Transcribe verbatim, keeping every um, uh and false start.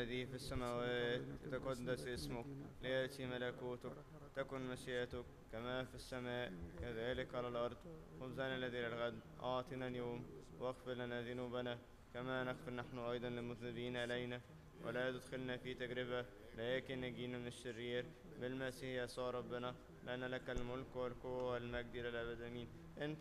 الذي في السماوات، يتقدس اسمك، ليأتي ملكوتك، تكن مشيئتك كما في السماء كذلك على الأرض. خبزنا الذي للغد أعطنا اليوم، واغفر لنا ذنوبنا كما نغفر نحن أيضا للمذنبين إلينا، ولا تدخلنا في تجربة لكن نجينا من الشرير، بالمسيح يسوع ربنا، لأن لك الملك والقوة والمجد إلى الأبد آمين.